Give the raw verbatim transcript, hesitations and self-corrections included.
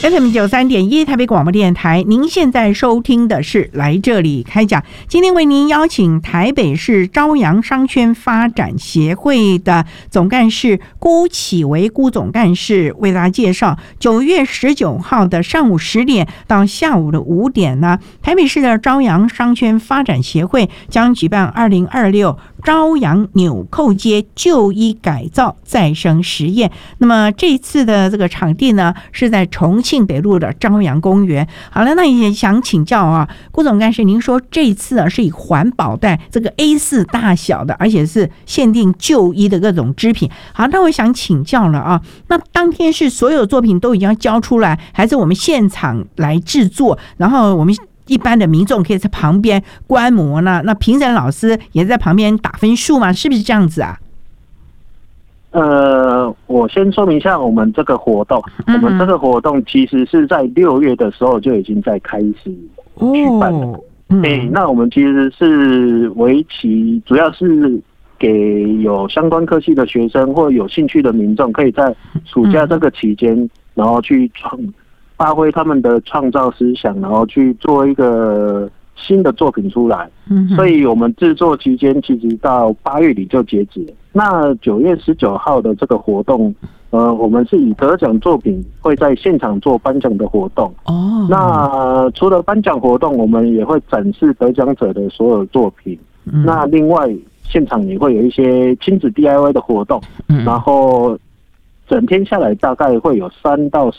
F M 九三点一台北广播电台，您现在收听的是来这里开讲。今天为您邀请台北市朝阳商圈发展协会的总干事辜启维辜总干事为大家介绍，九月十九号的上午十点到下午的五点呢，台北市的朝阳商圈发展协会将举办二零二六朝阳纽扣街旧衣改造再生实验。那么这次的这个场地呢，是在重庆北路的朝阳公园。好了，那也想请教啊，辜总干事，您说这次啊是以环保袋这个 A 四 大小的，而且是限定旧衣的各种织品。好，那我想请教了啊，那当天是所有作品都已经要交出来，还是我们现场来制作，然后我们一般的民众可以在旁边观摩呢？那评审老师也在旁边打分数吗？是不是这样子啊？ 呃，我先说明一下我们这个活动。嗯、我们这个活动其实是在六月的时候就已经在开始举办了。哦嗯欸、那我们其实是为期，主要是给有相关科系的学生或有兴趣的民众，可以在暑假这个期间，嗯、然后去创发挥他们的创造思想，然后去做一个新的作品出来。嗯，所以我们制作期间其实到八月底就截止了。那九月十九号的这个活动，呃，我们是以得奖作品会在现场做颁奖的活动。哦，那除了颁奖活动，我们也会展示得奖者的所有作品。嗯，那另外现场也会有一些亲子 D I Y 的活动。嗯，然后整天下来大概会有三到